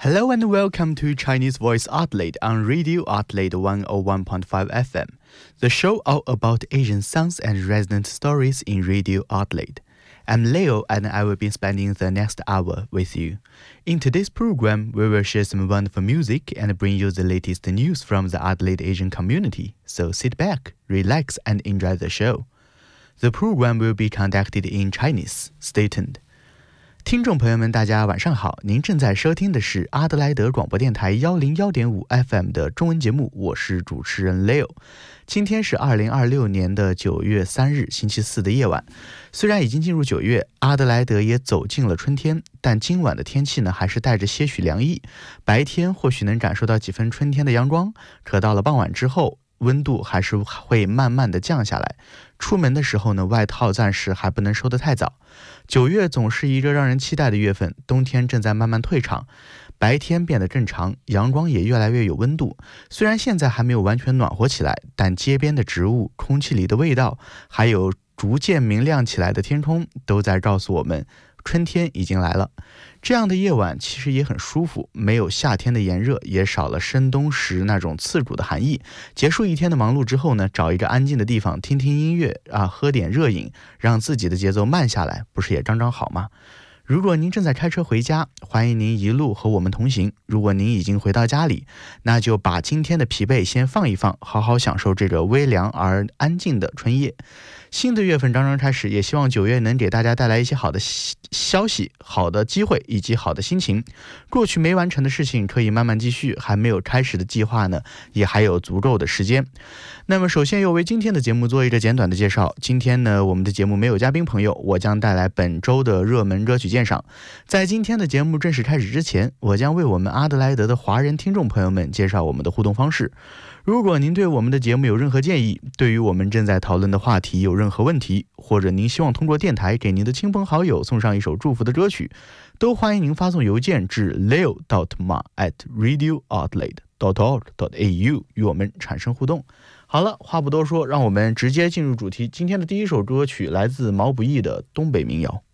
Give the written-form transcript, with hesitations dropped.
Hello and welcome to Chinese Voice Outlet on Radio Outlet 101.5 FM, the show all about Asian sounds and resonant stories in Radio Outlet. I'm Leo and I will be spending the next hour with you. In today's program, we will share some wonderful music and bring you the latest news from the Adelaide Asian community. So sit back, relax and enjoy the show. The program will be conducted in Chinese. Stay tuned. 听众朋友们大家晚上好，您正在收听的是阿德莱德广播电台101.5 FM 的中文节目，我是主持人 Leo。 今天是2026年的9月3日星期四的夜晚，虽然已经进入9月，阿德莱德也走进了春天，但今晚的天气呢还是带着些许凉意，白天或许能感受到几分春天的阳光，可到了傍晚之后，温度还是会慢慢的降下来，出门的时候呢，外套暂时还不能收得太早。9月总是一个让人期待的月份，冬天正在慢慢退场，白天变得更长，阳光也越来越有温度。虽然现在还没有完全暖和起来，但街边的植物、空气里的味道，还有逐渐明亮起来的天空，都在告诉我们春天已经来了。这样的夜晚其实也很舒服，没有夏天的炎热，也少了深冬时那种刺骨的寒意。结束一天的忙碌之后呢，找一个安静的地方听听音乐啊，喝点热饮，让自己的节奏慢下来，不是也刚刚好吗？如果您正在开车回家，欢迎您一路和我们同行。如果您已经回到家里，那就把今天的疲惫先放一放，好好享受这个微凉而安静的春夜。新的月份刚刚开始，也希望9月能给大家带来一些好的消息、好的机会以及好的心情。过去没完成的事情可以慢慢继续，还没有开始的计划呢，也还有足够的时间。那么首先又为今天的节目做一个简短的介绍。今天呢，我们的节目没有嘉宾朋友，我将带来本周的热门歌曲鉴赏。在今天的节目正式开始之前，我将为我们阿德莱德的华人听众朋友们介绍我们的互动方式。如果您对我们的节目有任何建议，对于我们正在讨论的话题有任何问题，或者您希望通过电台给您的亲朋好友送上一首祝福的歌曲，都欢迎您发送邮件至 leo.ma@radiooutlet.org.au 与我们产生互动。好了，话不多说，让我们直接进入主题。今天的第一首歌曲来自毛不易的东北民谣。